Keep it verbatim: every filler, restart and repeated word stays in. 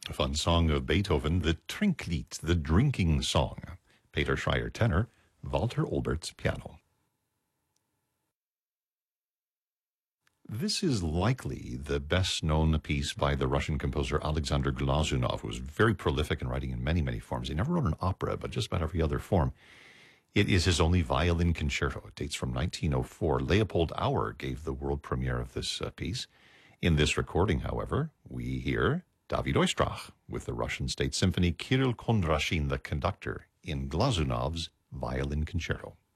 A fun song of Beethoven, the Trinklied, the drinking song. Peter Schreier, tenor, Walter Olbertz, piano. This is likely the best-known piece by the Russian composer Alexander Glazunov, who was very prolific in writing in many, many forms. He never wrote an opera, but just about every other form. It is his only violin concerto. It dates from nineteen oh four. Leopold Auer gave the world premiere of this uh, piece. In this recording, however, we hear David Oistrakh with the Russian State Symphony, Kirill Kondrashin, the conductor, in Glazunov's violin concerto.